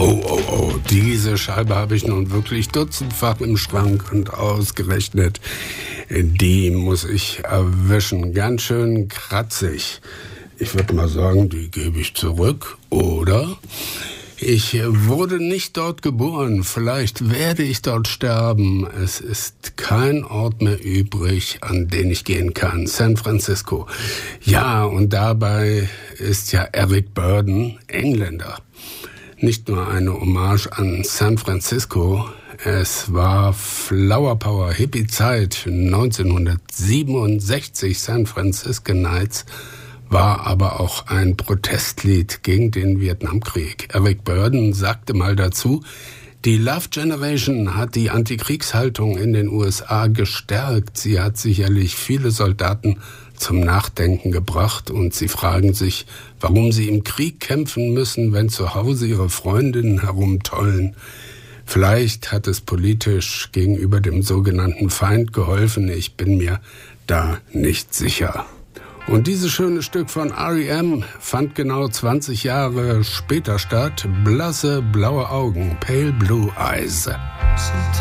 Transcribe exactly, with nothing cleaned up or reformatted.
Oh, oh, oh, diese Scheibe habe ich nun wirklich dutzendfach im Schrank und ausgerechnet, die muss ich erwischen. Ganz schön kratzig. Ich würde mal sagen, die gebe ich zurück, oder? Ich wurde nicht dort geboren, vielleicht werde ich dort sterben. Es ist kein Ort mehr übrig, an den ich gehen kann. San Francisco. Ja, und dabei ist ja Eric Burdon Engländer. Nicht nur eine Hommage an San Francisco, es war Flower Power Hippie-Zeit neunzehnhundertsiebenundsechzig, San Francisco Nights, war aber auch ein Protestlied gegen den Vietnamkrieg. Eric Burdon sagte mal dazu, die Love Generation hat die Antikriegshaltung in den U S A gestärkt. Sie hat sicherlich viele Soldaten zum Nachdenken gebracht und sie fragen sich, warum sie im Krieg kämpfen müssen, wenn zu Hause ihre Freundinnen herumtollen. Vielleicht hat es politisch gegenüber dem sogenannten Feind geholfen, ich bin mir da nicht sicher. Und dieses schöne Stück von R E M fand genau zwanzig Jahre später statt. Blasse blaue Augen, Pale Blue Eyes.